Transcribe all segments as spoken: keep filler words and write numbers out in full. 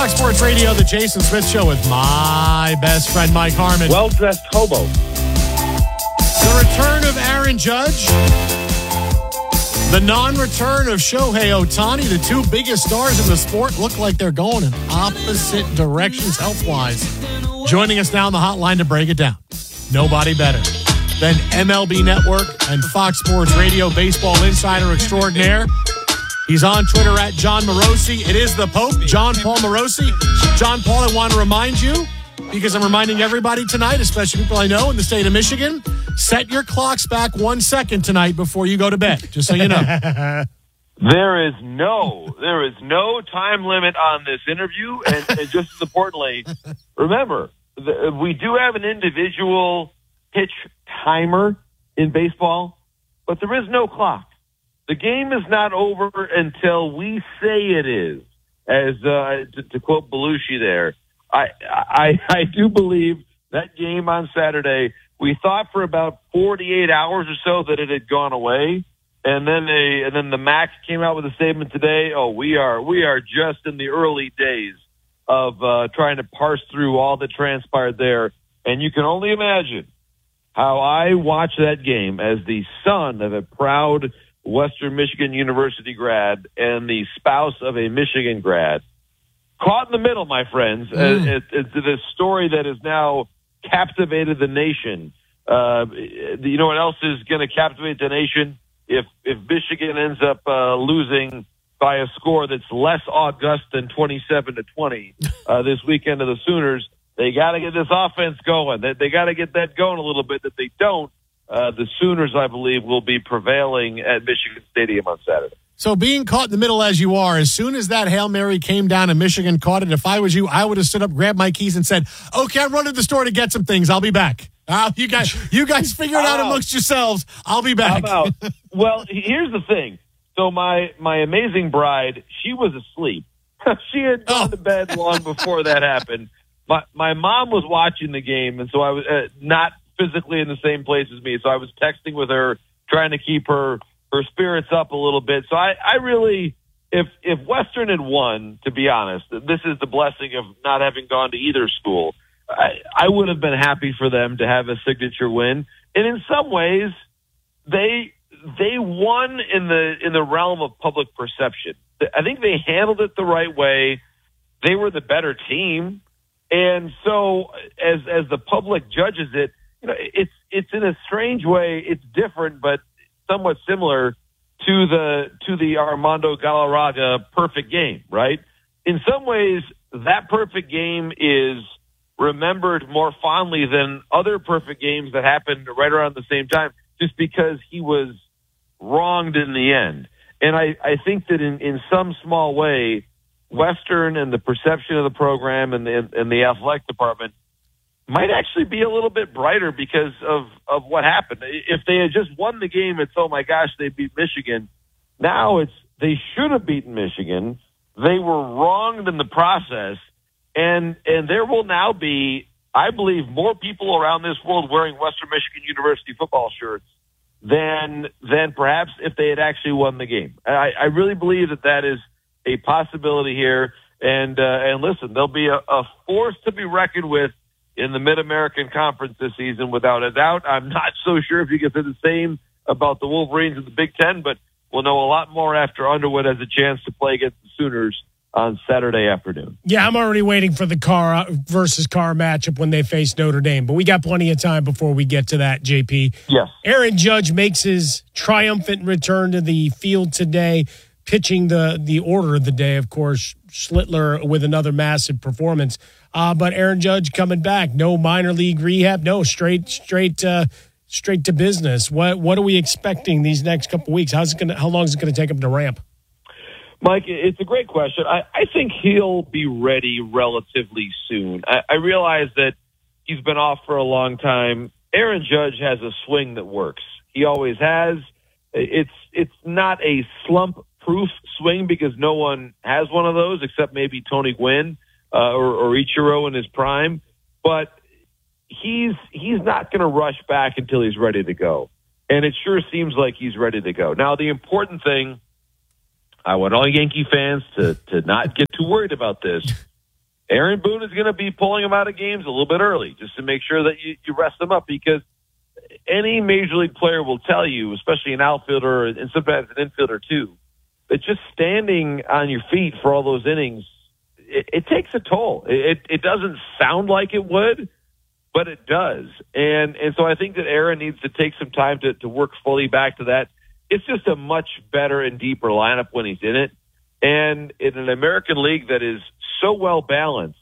Fox Sports Radio, the Jason Smith Show with my best friend, Mike Harmon. Well-dressed hobo. The return of Aaron Judge. The non-return of Shohei Ohtani. The two biggest stars in the sport look like they're going in opposite directions health-wise. Joining us now on the hotline to break it down. Nobody better than M L B Network and Fox Sports Radio baseball insider extraordinaire. He's on Twitter at John Morosi. It is the Pope, John Paul Morosi. John Paul, I want to remind you, because I'm reminding everybody tonight, especially people I know in the state of Michigan, set your clocks back one second tonight before you go to bed, just so you know. There is no, there is no time limit on this interview, and, and just as importantly, remember, the, we do have an individual pitch timer in baseball, but there is no clock. The game is not over until we say it is, as uh, to, to quote Belushi there. I, I I do believe that game on Saturday, we thought for about forty-eight hours or so that it had gone away, and then they and then the M A C came out with a statement today. Oh, we are we are just in the early days of uh, trying to parse through all that transpired there, and you can only imagine how I watched that game as the son of a proud Western Michigan University grad and the spouse of a Michigan grad. Caught in the middle, my friends. Mm. It's it, it, this story that has now captivated the nation. Uh, you know what else is going to captivate the nation? If if Michigan ends up uh, losing by a score that's less august than twenty-seven to twenty uh, this weekend to the Sooners, they got to get this offense going. They, they got to get that going a little bit. If they don't, uh, the Sooners, I believe, will be prevailing at Michigan Stadium on Saturday. So being caught in the middle as you are, as soon as that Hail Mary came down and Michigan caught it, if I was you, I would have stood up, grabbed my keys, and said, okay, I'm running to the store to get some things. I'll be back. Uh, you guys you guys figure it out amongst yourselves. I'll be back. How about? Well, here's the thing. So my, my amazing bride, she was asleep. She had gone oh. to bed long before that happened. My my mom was watching the game, and so I was uh, not physically in the same place as me. So I was texting with her, trying to keep her her spirits up a little bit. So I, I really, if if Western had won, to be honest, this is the blessing of not having gone to either school. I, I would have been happy for them to have a signature win. And in some ways, they they won in the in the realm of public perception. I think they handled it the right way. They were the better team. And so as as the public judges it, you know, it's it's in a strange way, it's different, but somewhat similar to the to the Armando Galarraga perfect game, right? In some ways, that perfect game is remembered more fondly than other perfect games that happened right around the same time, just because he was wronged in the end. And I, I think that in, in some small way, Western and the perception of the program and the, and the athletic department might actually be a little bit brighter because of, of what happened. If they had just won the game, it's, oh my gosh, they beat Michigan. Now it's, they should have beaten Michigan. They were wronged in the process. And, and there will now be, I believe, more people around this world wearing Western Michigan University football shirts than, than perhaps if they had actually won the game. I, I really believe that that is a possibility here. And, uh, and listen, there'll be a, a force to be reckoned with in the Mid-American Conference this season, without a doubt. I'm not so sure if you can say the same about the Wolverines in the Big Ten, but we'll know a lot more after Underwood has a chance to play against the Sooners on Saturday afternoon. Yeah, I'm already waiting for the Carr versus Carr matchup when they face Notre Dame, but we got plenty of time before we get to that, J P. Yes. Aaron Judge makes his triumphant return to the field today, pitching the, the order of the day, of course, Schlittler with another massive performance. Uh, but Aaron Judge coming back, no minor league rehab, no straight straight uh, straight to business. What what are we expecting these next couple of weeks? How's it gonna? How long is it going to take him to ramp? Mike, it's a great question. I, I think he'll be ready relatively soon. I, I realize that he's been off for a long time. Aaron Judge has a swing that works. He always has. It's it's not a slump-proof swing because no one has one of those except maybe Tony Gwynn uh, or, or Ichiro in his prime. But he's he's not going to rush back until he's ready to go. And it sure seems like he's ready to go. Now, the important thing, I want all Yankee fans to, to not get too worried about this. Aaron Boone is going to be pulling him out of games a little bit early just to make sure that you, you rest them up, because any major league player will tell you, especially an outfielder and sometimes an infielder too, that just standing on your feet for all those innings, it, it takes a toll. It, it doesn't sound like it would, but it does. And and so I think that Aaron needs to take some time to, to work fully back to that. It's just a much better and deeper lineup when he's in it. And in an American League that is so well balanced,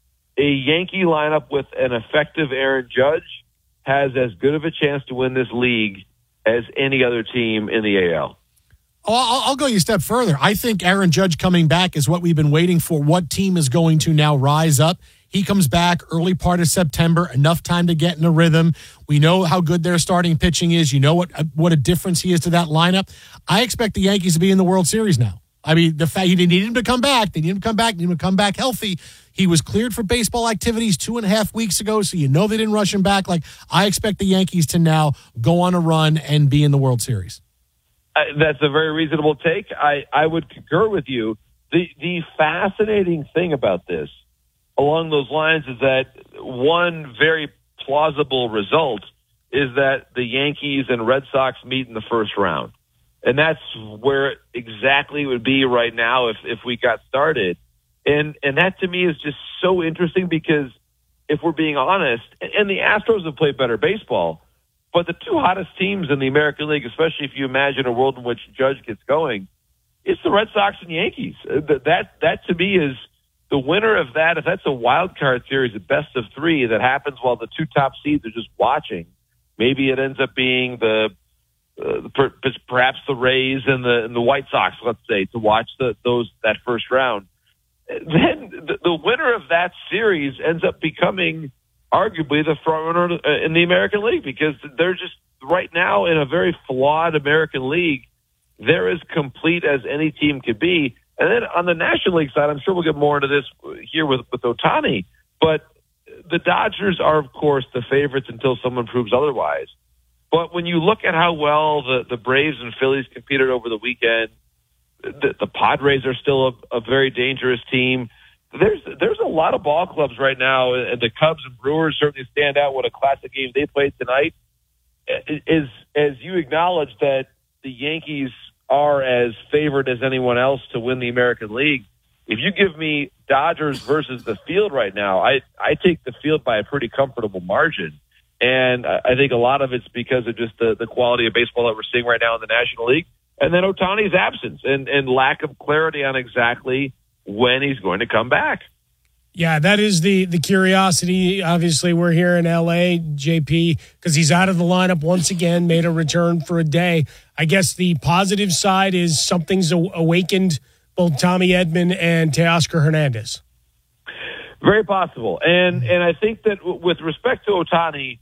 a Yankee lineup with an effective Aaron Judge has as good of a chance to win this league as any other team in the A L. Oh, I'll, I'll go you a step further. I think Aaron Judge coming back is what we've been waiting for. What team is going to now rise up? He comes back early part of September, enough time to get in a rhythm. We know how good their starting pitching is. You know what what a difference he is to that lineup. I expect the Yankees to be in the World Series now. I mean, the fact he didn't need him to come back. They need him to come back. They need him to come back healthy. He was cleared for baseball activities two and a half weeks ago, so you know they didn't rush him back. Like, I expect the Yankees to now go on a run and be in the World Series. Uh, that's a very reasonable take. I, I would concur with you. The the fascinating thing about this, along those lines, is that one very plausible result is that the Yankees and Red Sox meet in the first round. And that's where it exactly would be right now if, if we got started. And and that to me is just so interesting, because if we're being honest, and the Astros have played better baseball, but the two hottest teams in the American League, especially if you imagine a world in which Judge gets going, it's the Red Sox and Yankees. That, that to me is the winner of that. If that's a wild card series, a best of three that happens while the two top seeds are just watching, maybe it ends up being the Uh, per, perhaps the Rays and the and the White Sox, let's say, to watch the, those that first round. Then the, the winner of that series ends up becoming arguably the front runner in the American League, because they're just right now in a very flawed American League. They're as complete as any team could be. And then on the National League side, I'm sure we'll get more into this here with, with Ohtani, but the Dodgers are, of course, the favorites until someone proves otherwise. But when you look at how well the, the Braves and Phillies competed over the weekend, the, the Padres are still a, a very dangerous team. There's there's a lot of ball clubs right now, and the Cubs and Brewers certainly stand out. What a classic game they played tonight. Is as you acknowledge that the Yankees are as favored as anyone else to win the American League. If you give me Dodgers versus the field right now, I I take the field by a pretty comfortable margin. And I think a lot of it's because of just the, the quality of baseball that we're seeing right now in the National League. And then Ohtani's absence and, and lack of clarity on exactly when he's going to come back. Yeah, that is the the curiosity. Obviously, we're here in L A, J P, because he's out of the lineup once again, made a return for a day. I guess the positive side is something's awakened both Tommy Edman and Teoscar Hernandez. Very possible. And and I think that with respect to Ohtani,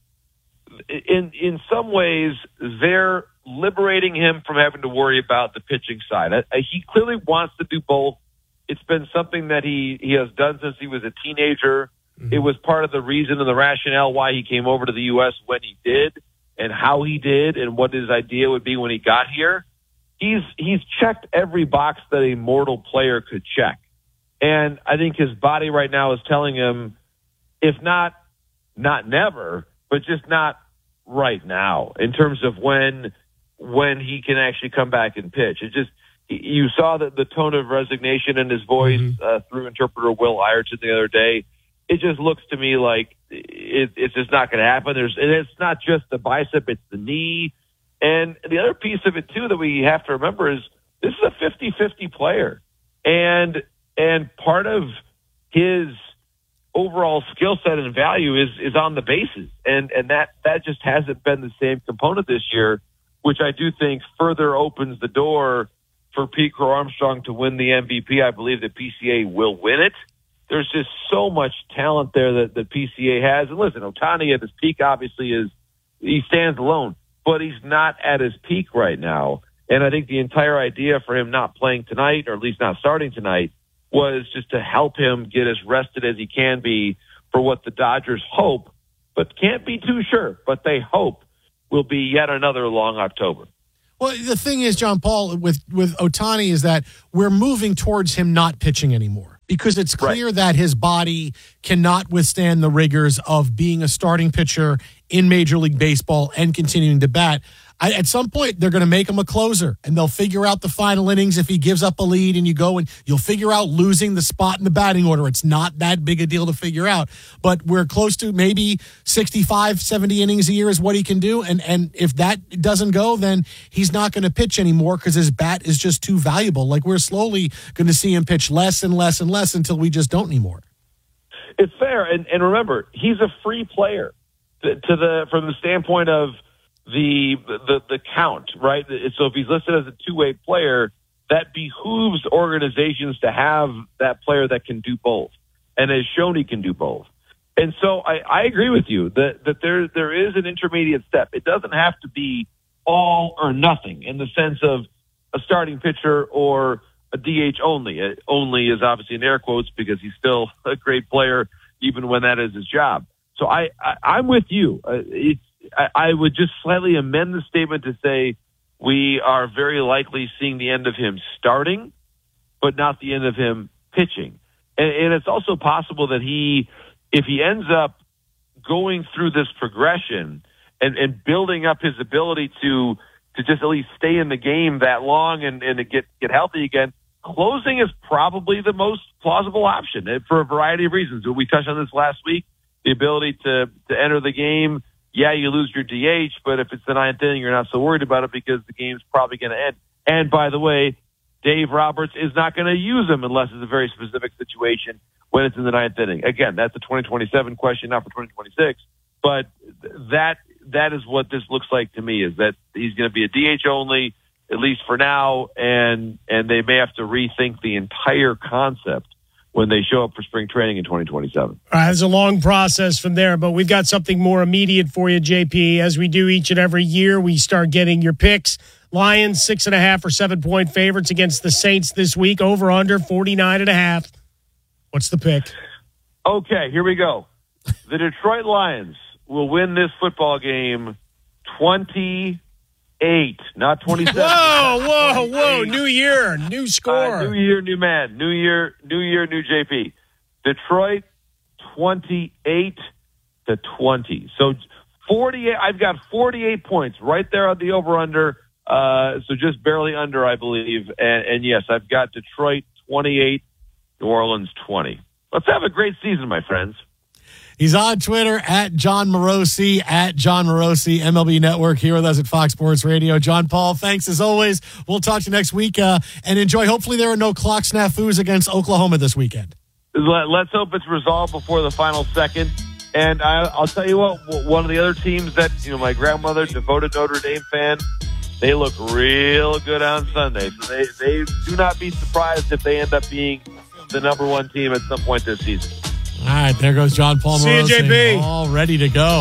in in some ways, they're liberating him from having to worry about the pitching side. He clearly wants to do both. It's been something that he, he has done since he was a teenager. Mm-hmm. It was part of the reason and the rationale why he came over to the U S when he did, and how he did, and what his idea would be when he got here. He's he's checked every box that a mortal player could check. And I think his body right now is telling him, if not, not never, but just not right now in terms of when when he can actually come back and pitch. It just, you saw that the tone of resignation in his voice mm-hmm. uh, through interpreter Will Ireton the other day. It just looks to me like it, it's just not going to happen. There's, and it's not just the bicep, it's the knee. And the other piece of it, too, that we have to remember is this is a fifty-fifty player. And and part of his overall skill set and value is is on the bases. And and that, that just hasn't been the same component this year, which I do think further opens the door for Pete Crow Armstrong to win the M V P. I believe the P C A will win it. There's just so much talent there that the P C A has. And listen, Ohtani at his peak obviously is, he stands alone, but he's not at his peak right now. And I think the entire idea for him not playing tonight, or at least not starting tonight, was just to help him get as rested as he can be for what the Dodgers hope, but can't be too sure, but they hope will be yet another long October. Well, the thing is, John Paul, with, with Ohtani is that we're moving towards him not pitching anymore. because it's clear right. that his body cannot withstand the rigors of being a starting pitcher in Major League Baseball and continuing to bat. I, at some point, they're going to make him a closer, and they'll figure out the final innings if he gives up a lead, and you go and you'll figure out losing the spot in the batting order. It's not that big a deal to figure out, but we're close to maybe sixty-five, seventy innings a year is what he can do, and, and if that doesn't go, then he's not going to pitch anymore because his bat is just too valuable. Like, we're slowly going to see him pitch less and less and less until we just don't anymore. It's fair, and, and remember, he's a free player to, to the from the standpoint of the the the count, right? So if he's listed as a two-way player, that behooves organizations to have that player that can do both, and has shown he can do both. And so I, I agree with you that, that there there is an intermediate step. It doesn't have to be all or nothing in the sense of a starting pitcher or a D H only. It only is obviously in air quotes because he's still a great player even when that is his job. So I, I I'm with you. Uh, it's I would just slightly amend the statement to say we are very likely seeing the end of him starting, but not the end of him pitching. And, and it's also possible that he, if he ends up going through this progression and, and building up his ability to to just at least stay in the game that long and, and to get, get healthy again, closing is probably the most plausible option for a variety of reasons. We touched on this last week, the ability to, to enter the game. Yeah, you lose your D H, but if it's the ninth inning, you're not so worried about it because the game's probably going to end. And by the way, Dave Roberts is not going to use him unless it's a very specific situation when it's in the ninth inning. Again, that's a twenty twenty-seven question, not for twenty twenty-six. But that that is what this looks like to me, is that he's going to be a D H only, at least for now, and and they may have to rethink the entire concept when they show up for spring training in twenty twenty-seven. All right, it's a long process from there, but we've got something more immediate for you, J P. As we do each and every year, we start getting your picks. Lions, six and a half or seven-point favorites against the Saints this week. Over, under, forty-nine and a half. What's the pick? Okay, here we go. The Detroit Lions will win this football game twenty-eight, not twenty-seven. Whoa, whoa, whoa. New year, new score. Uh, new year, new man. New year, new year, new J P. Detroit, twenty-eight to twenty. So forty-eight, I've got forty-eight points right there on the over-under. Uh, so just barely under, I believe. And, and yes, I've got Detroit twenty-eight, New Orleans twenty. Let's have a great season, my friends. He's on Twitter at John Morosi, at John Morosi, M L B Network, here with us at Fox Sports Radio. John Paul, thanks as always. We'll talk to you next week uh, and enjoy. Hopefully there are no clock snafus against Oklahoma this weekend. Let, let's hope it's resolved before the final second. And I, I'll tell you what, one of the other teams that, you know, my grandmother, devoted Notre Dame fan, they look real good on Sunday. So they, they do not be surprised if they end up being the number one team at some point this season. All right, there goes John Paul See you, J P. All ready to go.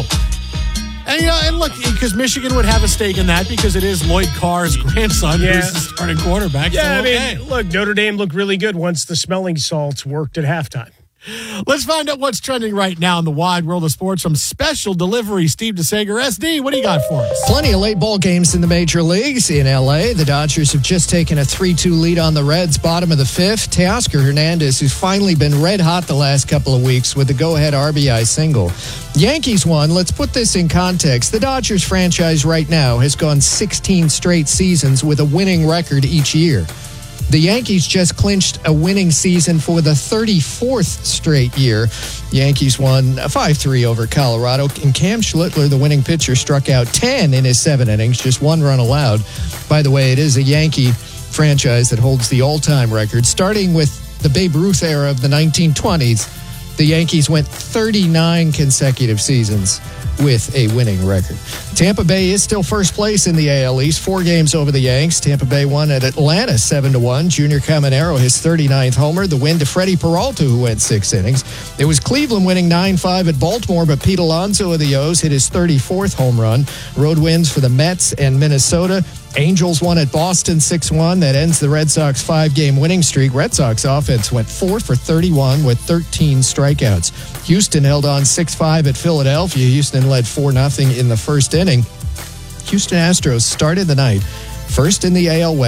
And, you know, and look, because Michigan would have a stake in that because it is Lloyd Carr's grandson yeah. who's the starting quarterback. Yeah, so, I okay. mean, look, Notre Dame looked really good once the smelling salts worked at halftime. Let's find out what's trending right now in the wide world of sports from Special Delivery. Steve DeSager, S D, what do you got for us? Plenty of late ball games in the major leagues. In L A, the Dodgers have just taken a three two lead on the Reds, bottom of the fifth. Teoscar Hernandez, who's finally been red hot the last couple of weeks with the go-ahead R B I single. Yankees won. Let's put this in context. The Dodgers franchise right now has gone sixteen straight seasons with a winning record each year. The Yankees just clinched a winning season for the thirty-fourth straight year. Yankees won five three over Colorado, and Cam Schlittler, the winning pitcher, struck out ten in his seven innings, just one run allowed. By the way, it is a Yankee franchise that holds the all-time record. Starting with the Babe Ruth era of the nineteen twenties, the Yankees went thirty-nine consecutive seasons with a winning record. Tampa Bay is still first place in the A L East, four games over the Yanks. Tampa Bay won at Atlanta seven to one. Junior Caminero, his thirty-ninth homer. The win to Freddie Peralta, who went six innings. It was Cleveland winning nine five at Baltimore, but Pete Alonso of the O's hit his thirty-fourth home run. Road wins for the Mets and Minnesota. Angels won at Boston six one. That ends the Red Sox five-game winning streak. Red Sox offense went four for thirty-one with thirteen strikeouts. Houston held on six five at Philadelphia. Houston led four nothing in the first inning. Houston Astros started the night first in the A L West,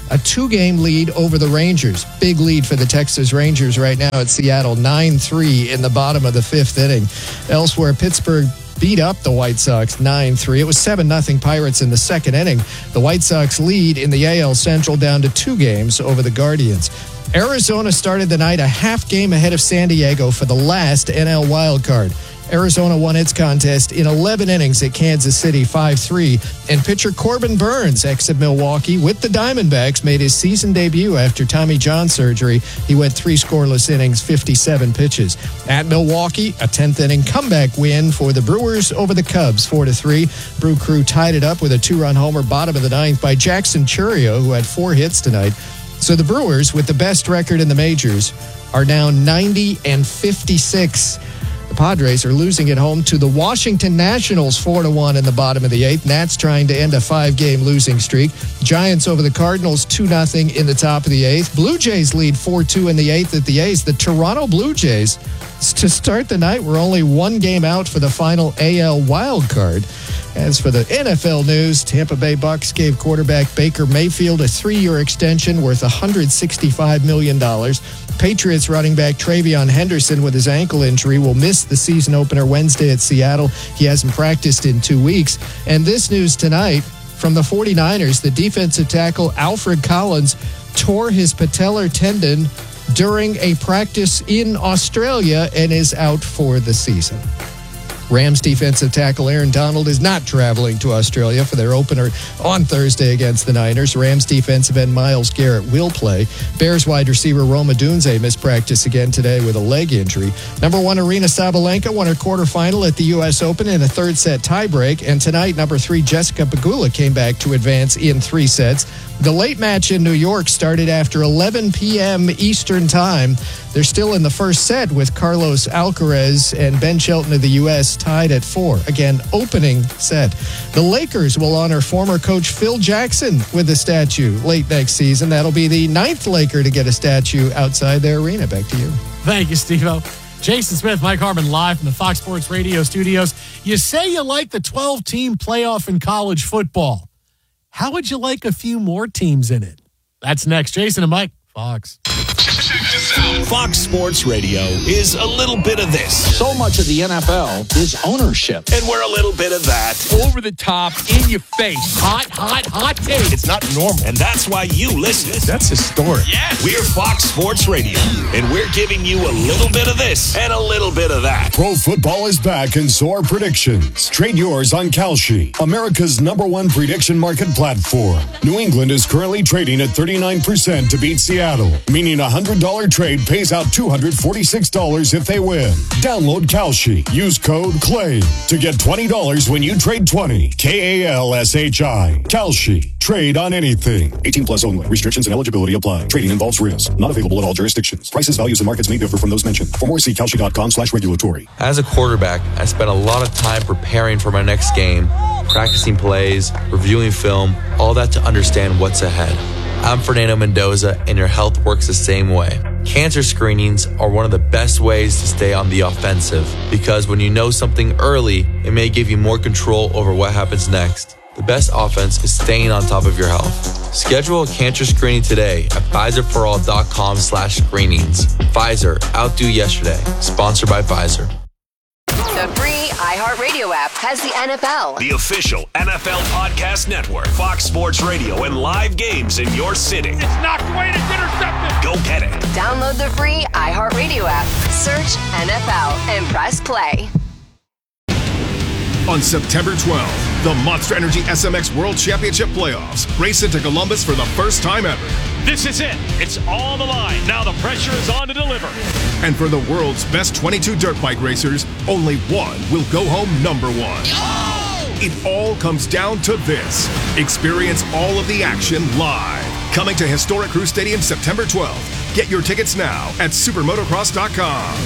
a two-game lead over the Rangers. Big lead for the Texas Rangers right now at Seattle, nine three in the bottom of the fifth inning. Elsewhere, Pittsburgh beat up the White Sox nine three. It was seven nothing Pirates in the second inning. The White Sox lead in the A L Central down to two games over the Guardians. Arizona started the night a half game ahead of San Diego for the last N L wildcard. Arizona won its contest in eleven innings at Kansas City five three, and pitcher Corbin Burns, ex of Milwaukee, with the Diamondbacks, made his season debut after Tommy John surgery. He went three scoreless innings, fifty-seven pitches. At Milwaukee, a tenth inning comeback win for the Brewers over the Cubs, four to three. Brew Crew tied it up with a two-run homer bottom of the ninth by Jackson Chourio, who had four hits tonight. So the Brewers, with the best record in the majors, are now ninety and fifty-six. The Padres are losing at home to the Washington Nationals four to one in the bottom of the eighth. Nats trying to end a five-game losing streak. Giants over the Cardinals two nothing in the top of the eighth. Blue Jays lead four two in the eighth at the A's. The Toronto Blue Jays, to start the night, were only one game out for the final A L wild card. As for the N F L news, Tampa Bay Bucks gave quarterback Baker Mayfield a three-year extension worth one hundred sixty-five million dollars. Patriots running back Travion Henderson with his ankle injury will miss the season opener Wednesday at Seattle. He hasn't practiced in two weeks. And this news tonight from the 49ers, the defensive tackle Alfred Collins tore his patellar tendon during a practice in Australia and is out for the season. Rams defensive tackle Aaron Donald is not traveling to Australia for their opener on Thursday against the Niners. Rams defensive end Myles Garrett will play. Bears wide receiver Roma Dunze missed practice again today with a leg injury. Number one Arina Sabalenka won her quarterfinal at the U S Open in a third set tiebreak. And tonight, number three Jessica Pegula came back to advance in three sets. The late match in New York started after eleven p.m. Eastern Time. They're still in the first set with Carlos Alcaraz and Ben Shelton of the U S tied at four. Again, opening set. The Lakers will honor former coach Phil Jackson with a statue late next season. That'll be the ninth Laker to get a statue outside their arena. Back to you. Thank you, Steve-O. Jason Smith, Mike Harmon, live from the Fox Sports Radio studios. You say you like the twelve-team playoff in college football. How would you like a few more teams in it? That's next. Jason and Mike, Fox. Fox Sports Radio is a little bit of this. So much of the N F L is ownership. And we're a little bit of that. Over the top, in your face. Hot, hot, hot take. It's not normal. And that's why you listen. That's historic. Yes. We're Fox Sports Radio. And we're giving you a little bit of this and a little bit of that. Pro football is back and so are predictions. Trade yours on Kalshi, America's number one prediction market platform. New England is currently trading at thirty-nine percent to beat Seattle, meaning a one hundred dollars trade pays out two hundred forty-six dollars if they win. Download Kalshi. Use code CLAIM to get twenty dollars when you trade twenty. K A L S H I. Kalshi. Trade on anything. eighteen plus only. Restrictions and eligibility apply. Trading involves risk. Not available at all jurisdictions. Prices, values, and markets may differ from those mentioned. For more, see Kalshi.com slash regulatory. As a quarterback, I spent a lot of time preparing for my next game, practicing plays, reviewing film, all that to understand what's ahead. I'm Fernando Mendoza, and your health works the same way. Cancer screenings are one of the best ways to stay on the offensive, because when you know something early, it may give you more control over what happens next. The best offense is staying on top of your health. Schedule a cancer screening today at Pfizerforall.com slash screenings. Pfizer, outdo yesterday. Sponsored by Pfizer. The free iHeartRadio app has the N F L. The official N F L podcast network. Fox Sports Radio and live games in your city. It's knocked away and it's intercepted. Go get it. Download the free iHeartRadio app. Search N F L and press play. On September twelfth, the Monster Energy S M X World Championship Playoffs race into Columbus for the first time ever. This is it. It's on the line. Now the pressure is on to deliver. And for the world's best twenty-two dirt bike racers, only one will go home number one. Oh! It all comes down to this. Experience all of the action live. Coming to historic Crew Stadium September twelfth. Get your tickets now at supermotocross dot com.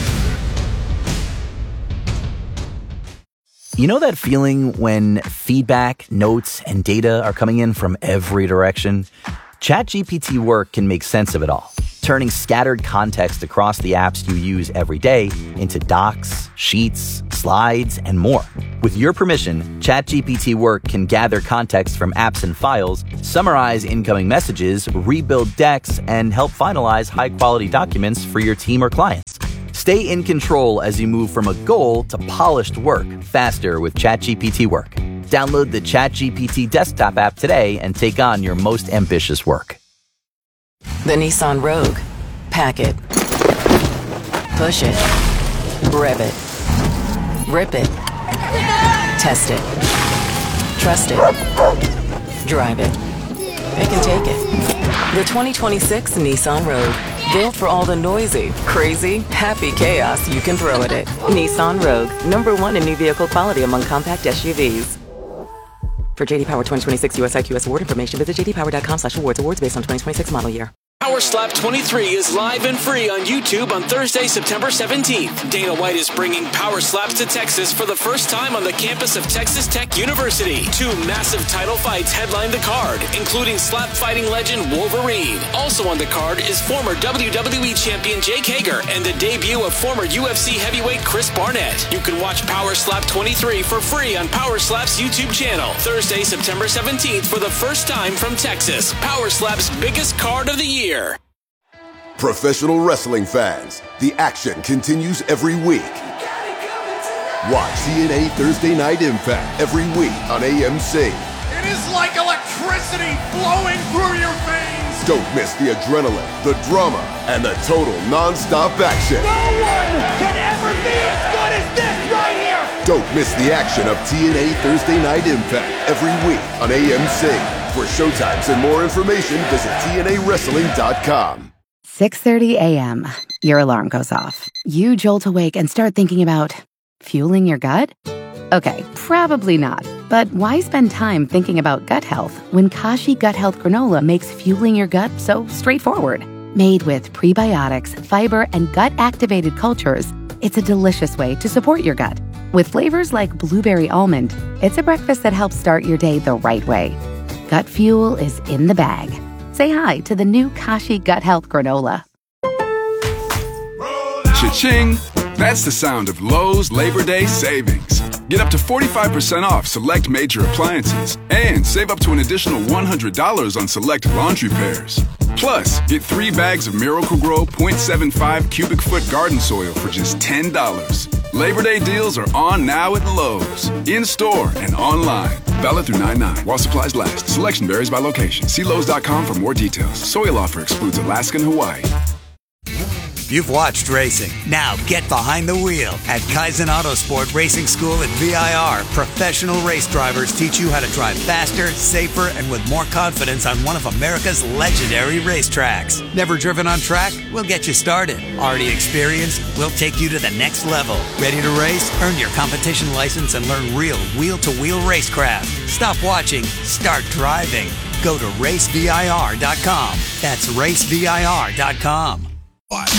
You know that feeling when feedback, notes, and data are coming in from every direction? ChatGPT Work can make sense of it all, turning scattered context across the apps you use every day into docs, sheets, slides, and more. With your permission, ChatGPT Work can gather context from apps and files, summarize incoming messages, rebuild decks, and help finalize high-quality documents for your team or clients. Stay in control as you move from a goal to polished work faster with ChatGPT Work. Download the ChatGPT desktop app today and take on your most ambitious work. The Nissan Rogue. Pack it. Push it. Rev it. Rip it. Test it. Trust it. Drive it. It can take it. The twenty twenty-six Nissan Rogue. Built for all the noisy, crazy, happy chaos you can throw at it. Nissan Rogue. Number one in new vehicle quality among compact S U Vs. For J D Power twenty twenty-six U S I Q S award information, visit j d power dot com slash awards. Awards based on twenty twenty-six model year. Power Slap twenty-three is live and free on YouTube on Thursday, September seventeenth. Dana White is bringing Power Slaps to Texas for the first time on the campus of Texas Tech University. Two massive title fights headline the card, including slap fighting legend Wolverine. Also on the card is former W W E champion Jake Hager and the debut of former U F C heavyweight Chris Barnett. You can watch Power Slap twenty-three for free on Power Slap's YouTube channel. Thursday, September seventeenth for the first time from Texas. Power Slap's biggest card of the year. Professional wrestling fans, the action continues every week. Watch T N A Thursday Night Impact every week on A M C. It is like electricity flowing through your veins. Don't miss the adrenaline, the drama, and the total non-stop action. No one can ever be as good as this right here. Don't miss the action of T N A Thursday Night Impact every week on A M C. For showtimes and more information, visit T N A wrestling dot com. six thirty a.m. Your alarm goes off. You jolt awake and start thinking about fueling your gut? Okay, probably not. But why spend time thinking about gut health when Kashi Gut Health Granola makes fueling your gut so straightforward? Made with prebiotics, fiber, and gut-activated cultures, it's a delicious way to support your gut. With flavors like blueberry almond, it's a breakfast that helps start your day the right way. Gut fuel is in the bag. Say hi to the new Kashi Gut Health Granola. Cha-ching! That's the sound of Lowe's Labor Day savings. Get up to forty-five percent off select major appliances and save up to an additional one hundred dollars on select laundry pairs. Plus, get three bags of Miracle-Gro point seven five cubic foot garden soil for just ten dollars. Labor Day deals are on now at Lowe's, in-store and online. Valid through nine nine while supplies last. Selection varies by location. See Lowe's dot com for more details. Soil offer excludes Alaska and Hawaii. You've watched racing. Now get behind the wheel. At Kaizen Autosport Racing School at V I R, professional race drivers teach you how to drive faster, safer, and with more confidence on one of America's legendary racetracks. Never driven on track? We'll get you started. Already experienced? We'll take you to the next level. Ready to race? Earn your competition license and learn real wheel-to-wheel racecraft. Stop watching. Start driving. Go to race V I R dot com. That's race V I R dot com.